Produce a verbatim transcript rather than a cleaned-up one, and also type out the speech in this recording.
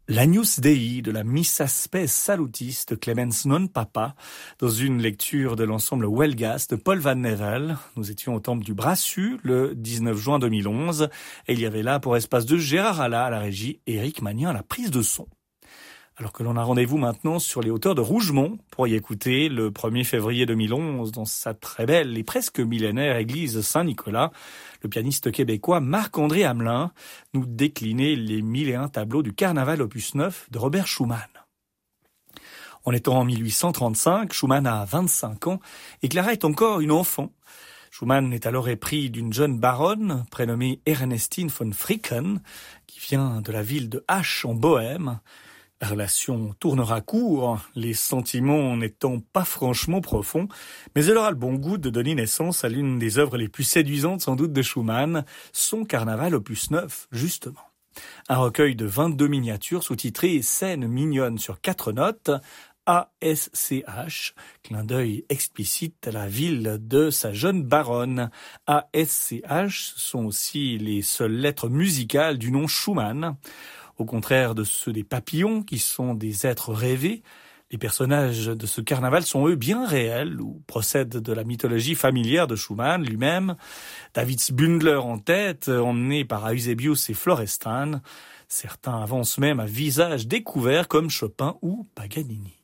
L'Agnus Dei de la Missa Spes Salutis de Clemens non Papa, dans une lecture de l'ensemble Welgas de Paul Van Nevel. Nous étions au temple du Brassus le dix-neuf juin deux mille onze, et il y avait là pour espace de Gérard Alla à la régie, Éric Magnin à la prise de son. Alors que l'on a rendez-vous maintenant sur les hauteurs de Rougemont pour y écouter le premier février deux mille onze dans sa très belle et presque millénaire église Saint-Nicolas, le pianiste québécois Marc-André Hamelin nous déclinait les mille et un tableaux du Carnaval opus neuf de Robert Schumann. On est en mille huit cent trente-cinq, Schumann a vingt-cinq ans et Clara est encore une enfant. Schumann est alors épris d'une jeune baronne prénommée Ernestine von Fricken, qui vient de la ville de H en Bohême. La relation tournera court, les sentiments n'étant pas franchement profonds, mais elle aura le bon goût de donner naissance à l'une des œuvres les plus séduisantes sans doute de Schumann, son Carnaval opus neuf, justement. Un recueil de vingt-deux miniatures sous-titrées « Scènes mignonnes sur quatre notes », A S C H, clin d'œil explicite à la ville de sa jeune baronne. A S C H, ce sont aussi les seules lettres musicales du nom Schumann. Au contraire de ceux des papillons, qui sont des êtres rêvés, les personnages de ce carnaval sont eux bien réels, ou procèdent de la mythologie familière de Schumann lui-même. David Bündler en tête, emmené par Eusebius et Florestan. Certains avancent même à visage découvert comme Chopin ou Paganini.